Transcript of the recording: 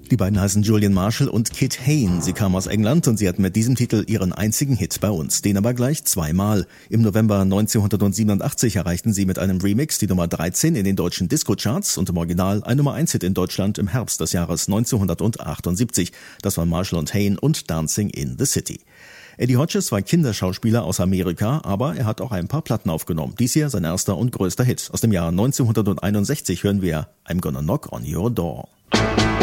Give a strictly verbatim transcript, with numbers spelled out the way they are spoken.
Die beiden heißen Julian Marshall und Kit Hain. Sie kamen aus England und sie hatten mit diesem Titel ihren einzigen Hit bei uns, den aber gleich zweimal. Im November neunzehnhundertsiebenundachtzig erreichten sie mit einem Remix die Nummer dreizehn in den deutschen Disco-Charts und im Original ein Nummer eins Hit in Deutschland im Herbst des Jahres neunzehnhundertachtundsiebzig. Das waren Marshall und Hain und Dancing in the City. Eddie Hodges war Kinderschauspieler aus Amerika, aber er hat auch ein paar Platten aufgenommen. Dies hier sein erster und größter Hit. Aus dem Jahr neunzehnhunderteinundsechzig hören wir I'm Gonna Knock on Your Door.